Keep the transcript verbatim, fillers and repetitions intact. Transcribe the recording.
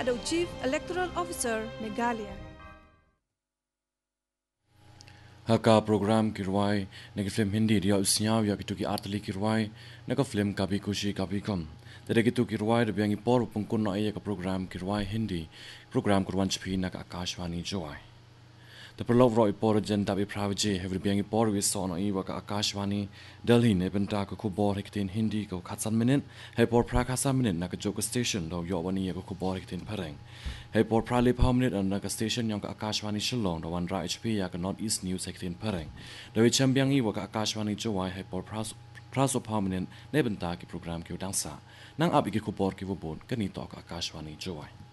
ado Chief Electoral Officer Meghalaya. Haka program kirwai nega film Hindi dia usnya ya kitu ki artli kirwai nega film kabi kushi kabi kom. Tere kitu kirwai de biangi por pungkun no ya ka program kirwai Hindi program kurwan chpi na ka Akashvani joai. The prolog roi por jen dabi pravaje have biangi por wi so no iwa ka Akashvani Delhi ne benta ka kubor hiktin Hindi ko khatsan minute he por prakasa minute na ka joka station do yo wani ya ka kubor hiktin pareng. He por prali permanent and naga station yang ka Akashvani Shillong the one ra H P ya ka North East News hektin pareng. Dawi chambiang iwa ka Akashvani Jawai he por praso praso permanent nebenta ki program ki udangsa. Nang abi ki kubor ki wubon kanito ka Akashvani Jawai.